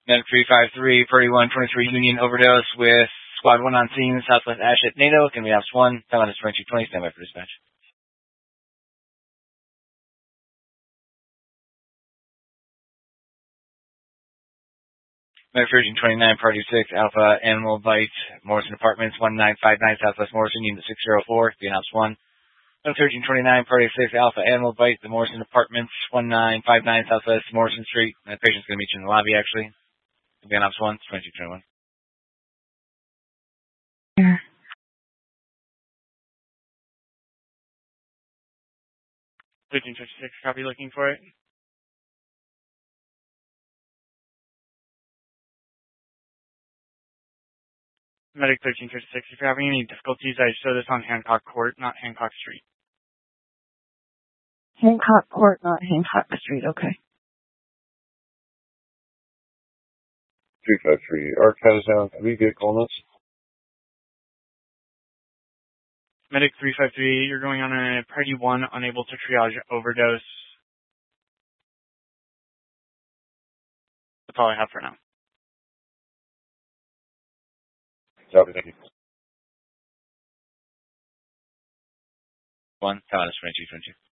Medic 353, Purdy 123 Union overdose with Squad 1 on scene, Southwest Ashit, NATO. Can we have 1? Time is 2220, stand by for dispatch. Medic 1329, Party 6, Alpha Animal Bite, Morrison Apartments, 1959, Southwest Morrison, Unit 604, BNOPS 1. Medic 1329, Party 6, Alpha Animal Bite, the Morrison Apartments, 1959, Southwest Morrison Street. That patient's going to meet you in the lobby, actually. BNOPS 1, 2221. Yeah. 1356, copy, looking for it. Medic 1356, if you're having any difficulties, I show this on Hancock Court, not Hancock Street. Hancock Court, not Hancock Street, okay. 353, Arkansas, we get coolness. Medic 353, you're going on a Party 1, unable to triage overdose. That's all I have for now. Copy, thank you. 1, time is 2220.